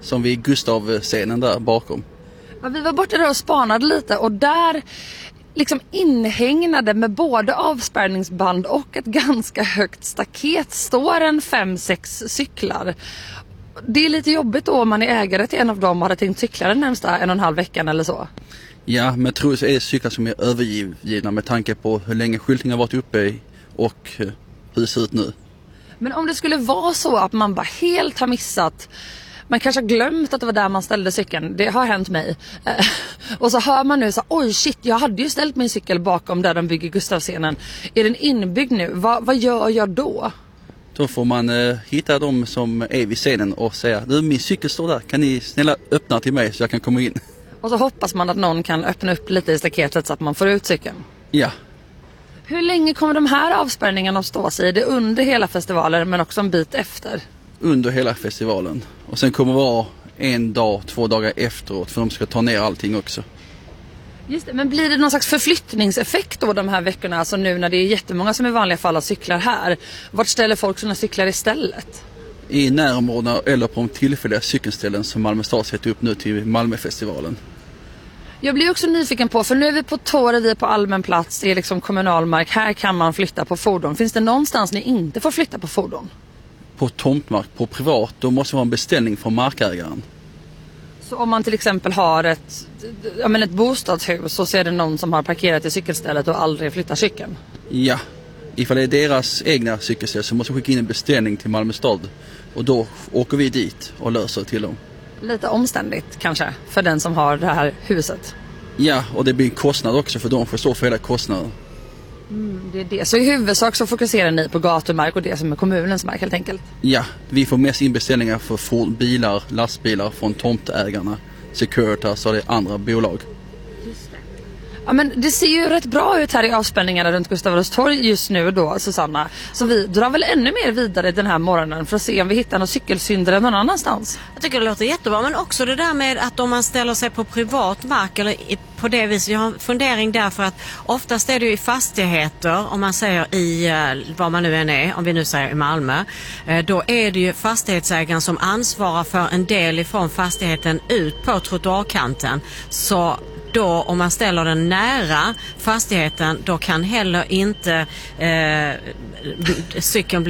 som vid Gustav-scenen där bakom. Ja, vi var borta där och spanade lite och där liksom inhägnade med både avspärrningsband och ett ganska högt staket står en 5-6 cyklar. Det är lite jobbigt då om man är ägare till en av dem och hade tänkt cykla den närmsta 1,5 veckan eller så. Ja, men troligtvis är det cyklar som är övergivna med tanke på hur länge skyltningen har varit uppe i och hur det ser ut nu. Men om det skulle vara så att man bara helt har missat, man kanske har glömt att det var där man ställde cykeln, det har hänt mig. Och så hör man nu så, oj shit, jag hade ju ställt min cykel bakom där de bygger Gustavscenen. Är den inbyggd nu? Vad gör jag då? Då får man hitta dem som är vid scenen och säga, du, min cykel står där, kan ni snälla öppna till mig så jag kan komma in? Och så hoppas man att någon kan öppna upp lite i staketet så att man får ut cykeln. Ja. Hur länge kommer de här avspärrningarna att stå sig? Det är under hela festivalen men också en bit efter? Under hela festivalen. Och sen kommer det vara 1 dag, 2 dagar efteråt för de ska ta ner allting också. Just det, men blir det någon slags förflyttningseffekt då de här veckorna? Alltså nu när det är jättemånga som i vanliga fall har cyklar här. Vart ställer folk sina cyklar istället? I närområdena eller på de tillfälliga cykelställen som Malmö stad sätter upp nu till Malmöfestivalen. Jag blir också nyfiken på, för nu är vi på Torre, vi är på allmän plats, det är liksom kommunal mark. Här kan man flytta på fordon. Finns det någonstans ni inte får flytta på fordon? På tomtmark, på privat, då måste det vara en beställning från markägaren. Så om man till exempel har ett bostadshus och så är det någon som har parkerat i cykelstället och aldrig flyttar cykeln? Ja, ifall det är deras egna cykelställ så måste vi skicka in en beställning till Malmö stad. Och då åker vi dit och löser till dem. Lite omständigt kanske för den som har det här huset. Ja, och det blir en kostnad också för de får stå för hela kostnaden. Det är det. Så i huvudsak så fokuserar ni på gatumark och det som är kommunens mark helt enkelt? Ja, vi får mest inbeställningar för bilar, lastbilar från tomtägarna, Securitas och det andra bolag. Ja, men det ser ju rätt bra ut här i avspänningarna runt Gustav Adolfs torg just nu då, Susanna. Så vi drar väl ännu mer vidare den här morgonen för att se om vi hittar några cykelsyndare någon annanstans. Jag tycker det låter jättebra, men också det där med att om man ställer sig på privat mark eller på det viset. Jag har en fundering därför att oftast är det ju i fastigheter, om man säger i vad man nu än är, om vi nu säger i Malmö, då är det ju fastighetsägaren som ansvarar för en del ifrån fastigheten ut på trottoarkanten. Så då om man ställer den nära fastigheten, då kan heller inte cykeln bli